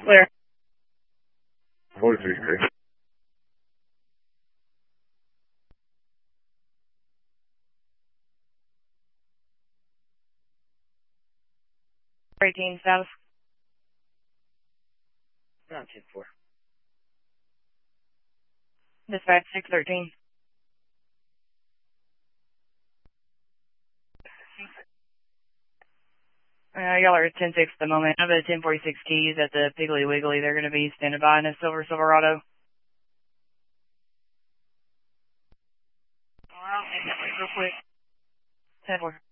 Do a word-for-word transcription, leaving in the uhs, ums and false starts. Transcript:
Clear. forty-three, clear. eighteen status. Not ten four. Dispatch six thirteen. Uh, y'all are at ten six at the moment. I have a ten forty-six keys at the Piggly Wiggly. They're going to be standing by in a silver Silverado. Well, real quick. ten four.